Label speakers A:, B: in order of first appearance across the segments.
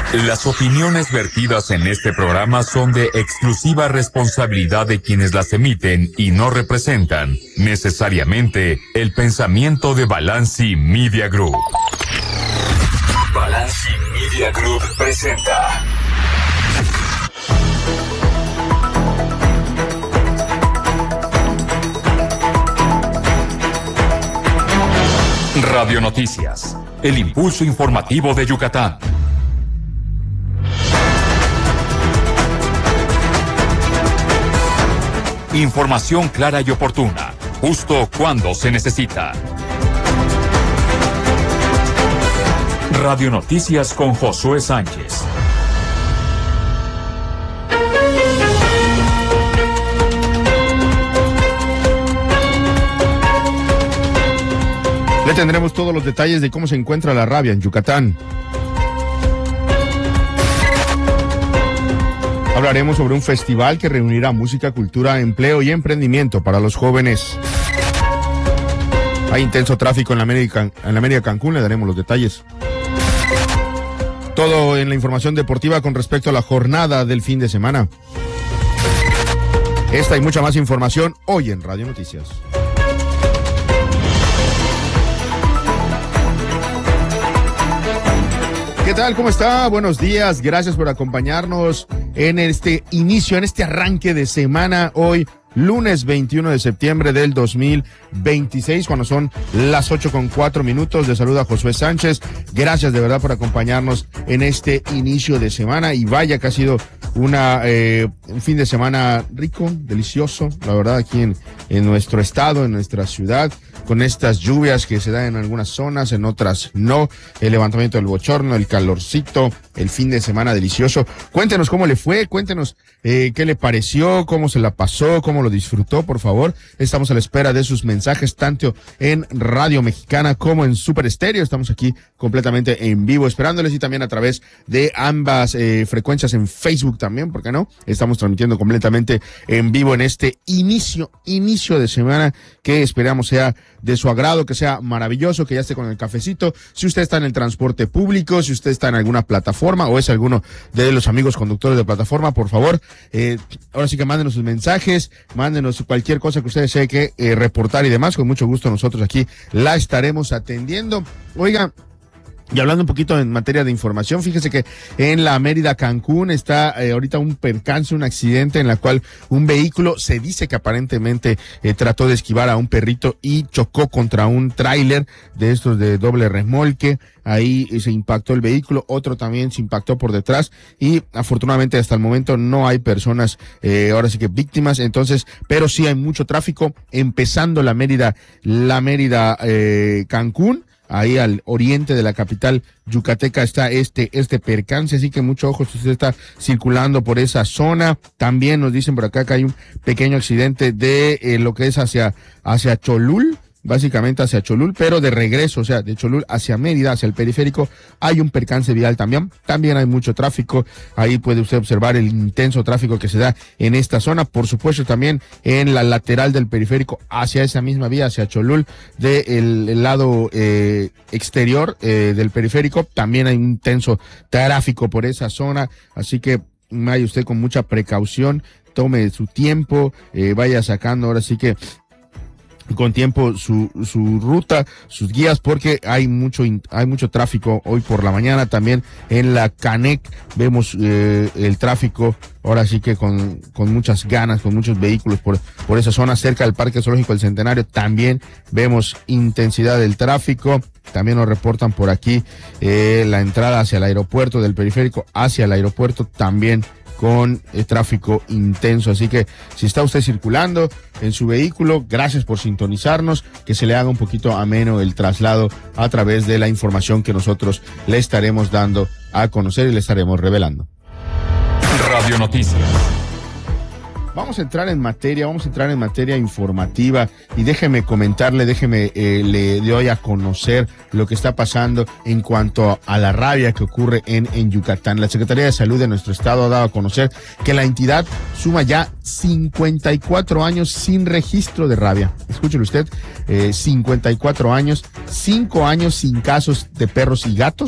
A: Las opiniones vertidas en este programa son de exclusiva responsabilidad de quienes las emiten y no representan necesariamente el pensamiento de Balanci Media Group. Balanci Media Group presenta Radio Noticias, el impulso informativo de Yucatán. Información clara y oportuna, justo cuando se necesita. Radio Noticias con Josué Sánchez.
B: Le tendremos todos los detalles de cómo se encuentra la rabia en Yucatán. Hablaremos sobre un festival que reunirá música, cultura, empleo y emprendimiento para los jóvenes. Hay intenso tráfico en la Mérida Cancún, le daremos los detalles. Todo en la información deportiva con respecto a la jornada del fin de semana. Esta y mucha más información hoy en Radio Noticias. ¿Qué tal? ¿Cómo está? Buenos días. Gracias por acompañarnos en este inicio, en este arranque de semana hoy, lunes 21 de septiembre del 2026, cuando son las 8:04. Les saluda Josué Sánchez. Gracias de verdad por acompañarnos en este inicio de semana y vaya que ha sido un fin de semana rico, delicioso, la verdad, aquí en nuestro estado, en nuestra ciudad, con estas lluvias que se dan en algunas zonas, en otras no, el levantamiento del bochorno, el calorcito, el fin de semana delicioso. Cuéntenos cómo le fue, cuéntenos qué le pareció, cómo se la pasó, cómo lo disfrutó, por favor. Estamos a la espera de sus mensajes, tanto en Radio Mexicana como en Super Estéreo. Estamos aquí completamente en vivo esperándoles y también a través de ambas frecuencias en Facebook también, ¿por qué no? Estamos transmitiendo completamente en vivo en este inicio de semana que esperamos sea de su agrado, que sea maravilloso, que ya esté con el cafecito. Si usted está en el transporte público, si usted está en alguna plataforma o es alguno de los amigos conductores de plataforma, por favor, ahora sí que mándenos sus mensajes, mándenos cualquier cosa que usted desee que reportar y demás. Con mucho gusto nosotros aquí la estaremos atendiendo. Oiga, y hablando un poquito en materia de información, fíjese que en la Mérida Cancún está ahorita un percance, un accidente en la cual un vehículo, se dice que aparentemente trató de esquivar a un perrito y chocó contra un tráiler de estos de doble remolque. Ahí se impactó el vehículo, otro también se impactó por detrás y afortunadamente hasta el momento no hay personas, ahora sí que víctimas, entonces, pero sí hay mucho tráfico empezando la Mérida Cancún. Ahí al oriente de la capital yucateca está este percance, así que mucho ojo si usted está circulando por esa zona. También nos dicen por acá que hay un pequeño accidente de lo que es hacia Cholul, básicamente hacia Cholul, pero de regreso, o sea, de Cholul hacia Mérida, hacia el periférico, hay un percance vial también hay mucho tráfico. Ahí puede usted observar el intenso tráfico que se da en esta zona, por supuesto también en la lateral del periférico, hacia esa misma vía, hacia Cholul, el lado exterior del periférico, también hay un intenso tráfico por esa zona, así que vaya usted con mucha precaución, tome su tiempo, vaya sacando ahora sí que con tiempo su ruta, sus guías, porque hay mucho tráfico hoy por la mañana. También en la Canec vemos el tráfico, ahora sí que con muchas ganas, con muchos vehículos por esa zona. Cerca del Parque Zoológico del Centenario también vemos intensidad del tráfico. También nos reportan por aquí la entrada hacia el aeropuerto, del periférico hacia el aeropuerto, también con tráfico intenso. Así que si está usted circulando en su vehículo, gracias por sintonizarnos, que se le haga un poquito ameno el traslado a través de la información que nosotros le estaremos dando a conocer y le estaremos revelando.
A: Radio Noticias.
B: Vamos a entrar en materia informativa y déjeme comentarle, le doy a conocer lo que está pasando en cuanto a la rabia que ocurre en Yucatán. La Secretaría de Salud de nuestro estado ha dado a conocer que la entidad suma ya 54 años sin registro de rabia. Escúchelo usted, 54 años, 5 años sin casos de perros y gatos,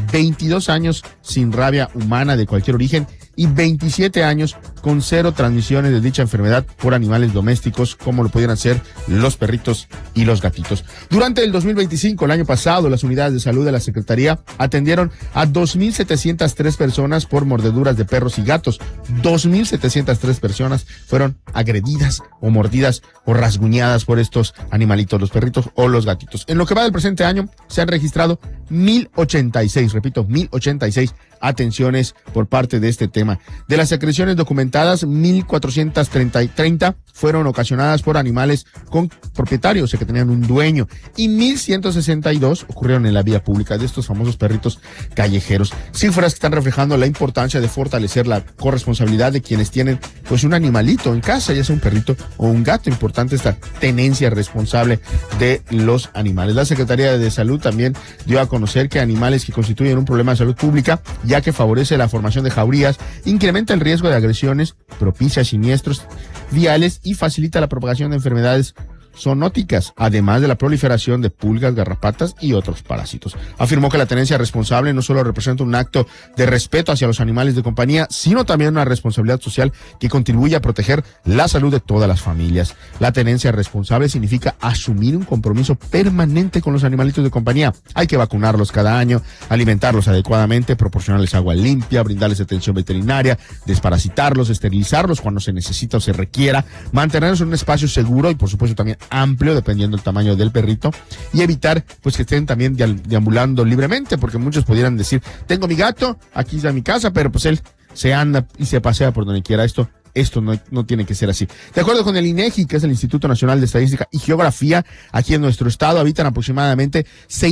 B: 22 años sin rabia humana de cualquier origen y 27 años con 0 transmisiones de dicha enfermedad por animales domésticos, como lo pudieran ser los perritos y los gatitos. Durante el 2025, el año pasado, las unidades de salud de la Secretaría atendieron a 2.703 personas por mordeduras de perros y gatos. 2.703 personas fueron agredidas o mordidas o rasguñadas por estos animalitos, los perritos o los gatitos. En lo que va del presente año, se han registrado 1.086, repito, 1.086 atenciones por parte de este tema. De las agresiones documentadas, 1.430 fueron ocasionadas por animales con propietarios, o sea, que tenían un dueño, y 1.162 ocurrieron en la vía pública de estos famosos perritos callejeros. Cifras que están reflejando la importancia de fortalecer la corresponsabilidad de quienes tienen pues un animalito en casa, ya sea un perrito o un gato. Importante esta tenencia responsable de los animales. La Secretaría de Salud también dio a conocer que animales que constituyen un problema de salud pública, ya que favorece la formación de jaurías, incrementa el riesgo de agresiones, propicia siniestros viales y facilita la propagación de enfermedades zoonóticas, además de la proliferación de pulgas, garrapatas y otros parásitos. Afirmó que la tenencia responsable no solo representa un acto de respeto hacia los animales de compañía, sino también una responsabilidad social que contribuye a proteger la salud de todas las familias. La tenencia responsable significa asumir un compromiso permanente con los animalitos de compañía. Hay que vacunarlos cada año, alimentarlos adecuadamente, proporcionarles agua limpia, brindarles atención veterinaria, desparasitarlos, esterilizarlos cuando se necesita o se requiera, mantenerlos en un espacio seguro y por supuesto también amplio, dependiendo del tamaño del perrito, y evitar pues que estén también deambulando libremente, porque muchos pudieran decir, tengo mi gato, aquí está mi casa, pero pues él se anda y se pasea por donde quiera. Esto no tiene que ser así. De acuerdo con el INEGI, que es el Instituto Nacional de Estadística y Geografía, aquí en nuestro estado habitan aproximadamente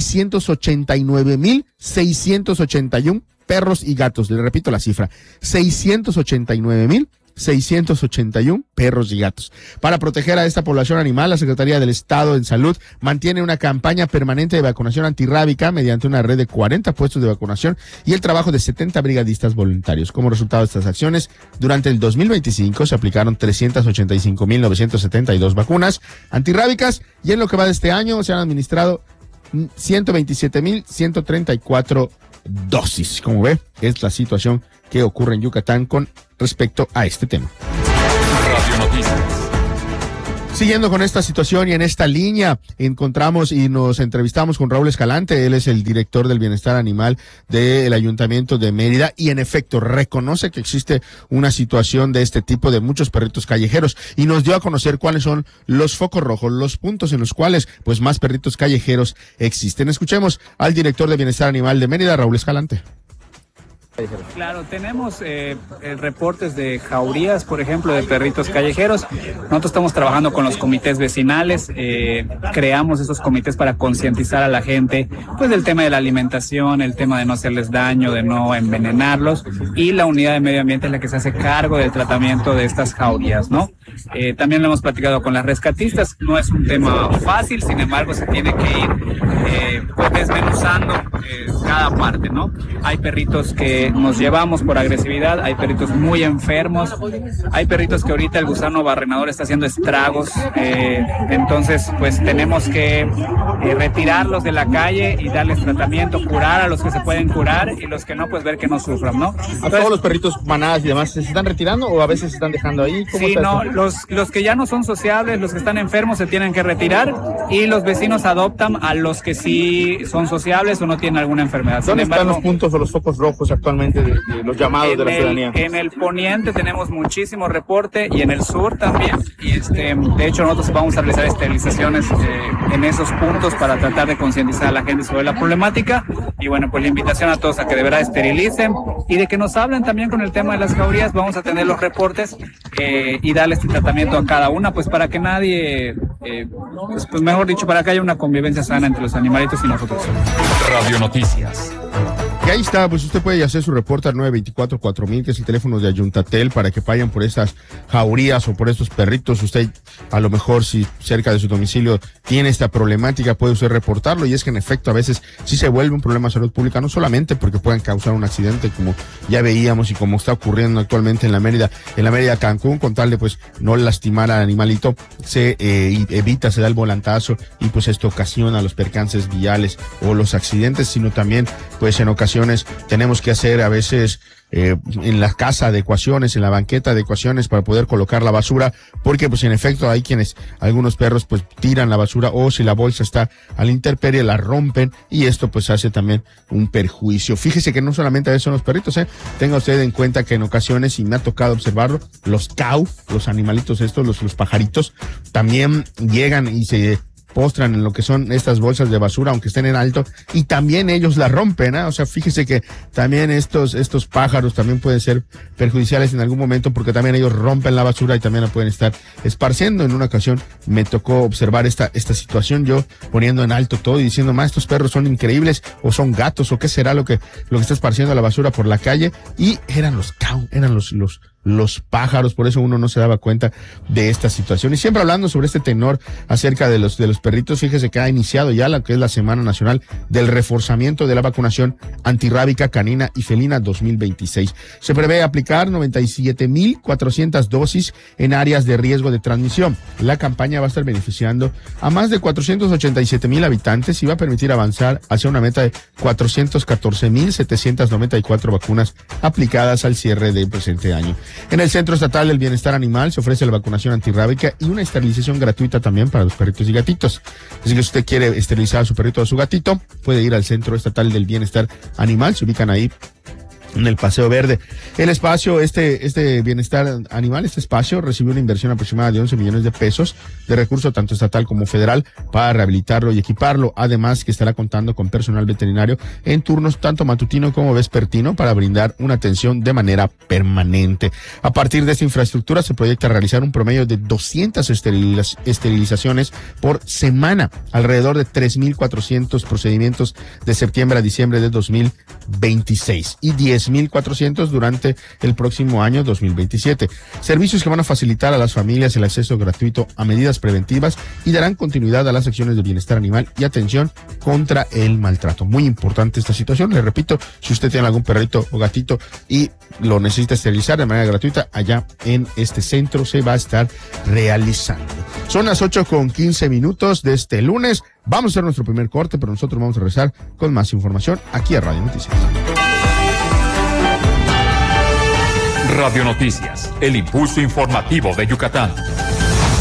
B: 689.681 perros y gatos. Le repito la cifra, 689.681 perros y gatos. Para proteger a esta población animal, la Secretaría del Estado en Salud mantiene una campaña permanente de vacunación antirrábica mediante una red de 40 puestos de vacunación y el trabajo de 70 brigadistas voluntarios. Como resultado de estas acciones, durante el 2025 se aplicaron 385.972 vacunas antirrábicas y en lo que va de este año se han administrado 127.134 dosis. Como ve, es la situación que ocurre en Yucatán con respecto a este tema.
A: Radio Noticias.
B: Siguiendo con esta situación y en esta línea, encontramos y nos entrevistamos con Raúl Escalante. Él es el director del bienestar animal del Ayuntamiento de Mérida y en efecto reconoce que existe una situación de este tipo de muchos perritos callejeros y nos dio a conocer cuáles son los focos rojos, los puntos en los cuales pues más perritos callejeros existen. Escuchemos al director de bienestar animal de Mérida, Raúl Escalante.
C: Claro, tenemos reportes de jaurías, por ejemplo, de perritos callejeros. Nosotros estamos trabajando con los comités vecinales, creamos esos comités para concientizar a la gente, pues del tema de la alimentación, el tema de no hacerles daño, de no envenenarlos, y la unidad de medio ambiente es la que se hace cargo del tratamiento de estas jaurías, ¿no? También lo hemos platicado con las rescatistas, no es un tema fácil, sin embargo se tiene que ir pues desmenuzando cada parte, ¿no? Hay perritos que nos llevamos por agresividad, hay perritos muy enfermos, hay perritos que ahorita el gusano barrenador está haciendo estragos, entonces pues tenemos que retirarlos de la calle y darles tratamiento, curar a los que se pueden curar y los que no, pues ver que no sufran, ¿no?
B: ¿A todos los perritos manadas y demás se están retirando o a veces se están dejando ahí?
C: Sí, no, los que ya no son sociables, los que están enfermos se tienen que retirar y los vecinos adoptan a los que sí son sociables o no tienen alguna enfermedad.
B: ¿Dónde están los puntos o los focos rojos actualmente de los llamados de la ciudadanía?
C: En el poniente tenemos muchísimo reporte y en el sur también. Y de hecho nosotros vamos a realizar esterilizaciones en esos puntos para tratar de concientizar a la gente sobre la problemática. Y bueno, pues la invitación a todos a que de verdad esterilicen y de que nos hablen también con el tema de las jaurías. Vamos a tener los reportes y darles este tratamiento a cada una, pues para que nadie, pues mejor dicho, para que haya una convivencia sana entre los animalitos y nosotros.
A: Radio Noticias.
B: Y ahí está, pues usted puede hacer su reporte al 924-4000, que es el teléfono de Ayuntatel, para que vayan por esas jaurías o por estos perritos. Usted, a lo mejor, si cerca de su domicilio tiene esta problemática, puede usted reportarlo. Y es que, en efecto, a veces sí se vuelve un problema de salud pública, no solamente porque puedan causar un accidente, como ya veíamos y como está ocurriendo actualmente en la Mérida Cancún, con tal de, pues, no lastimar al animalito, se da el volantazo y, pues, esto ocasiona los percances viales o los accidentes, sino también, pues, en ocasiones ocasiones tenemos que hacer a veces en la casa adecuaciones, en la banqueta adecuaciones para poder colocar la basura, porque pues en efecto hay algunos perros pues tiran la basura, o si la bolsa está a la intemperie la rompen, y esto pues hace también un perjuicio. Fíjese que no solamente a veces son los perritos, tenga usted en cuenta que en ocasiones, y me ha tocado observarlo, los cow, los animalitos estos, los pajaritos, también llegan y se postran en lo que son estas bolsas de basura, aunque estén en alto, y también ellos la rompen, ¿eh? O sea, fíjese que también estos pájaros también pueden ser perjudiciales en algún momento, porque también ellos rompen la basura y también la pueden estar esparciendo. En una ocasión me tocó observar esta situación, yo poniendo en alto todo y diciendo, estos perros son increíbles, o son gatos, o qué será lo que está esparciendo la basura por la calle, y eran los cow, eran los pájaros. Por eso uno no se daba cuenta de esta situación. Y siempre hablando sobre este tenor acerca de los perritos, fíjese que ha iniciado ya lo que es la Semana Nacional del Reforzamiento de la Vacunación Antirrábica Canina y Felina 2026. Se prevé aplicar 97,400 dosis en áreas de riesgo de transmisión. La campaña va a estar beneficiando a más de 487,000 habitantes y va a permitir avanzar hacia una meta de 414,794 vacunas aplicadas al cierre del presente año. En el Centro Estatal del Bienestar Animal se ofrece la vacunación antirrábica y una esterilización gratuita también para los perritos y gatitos. Así que si usted quiere esterilizar a su perrito o a su gatito, puede ir al Centro Estatal del Bienestar Animal. Se ubican ahí en el Paseo Verde. El espacio, este bienestar animal, este espacio recibió una inversión aproximada de 11 millones de pesos de recursos tanto estatal como federal para rehabilitarlo y equiparlo. Además que estará contando con personal veterinario en turnos tanto matutino como vespertino para brindar una atención de manera permanente. A partir de esta infraestructura se proyecta realizar un promedio de 200 esterilizaciones por semana, alrededor de 3,400 procedimientos de septiembre a diciembre de 2026 y 10,400 durante el próximo año 2027. Servicios que van a facilitar a las familias el acceso gratuito a medidas preventivas y darán continuidad a las acciones de bienestar animal y atención contra el maltrato. Muy importante esta situación. Le repito, si usted tiene algún perrito o gatito y lo necesita esterilizar de manera gratuita, allá en este centro se va a estar realizando. Son las 8:15 de este lunes. Vamos a hacer nuestro primer corte, pero nosotros vamos a regresar con más información aquí a Radio Noticias.
A: Radio Noticias, el impulso informativo de Yucatán.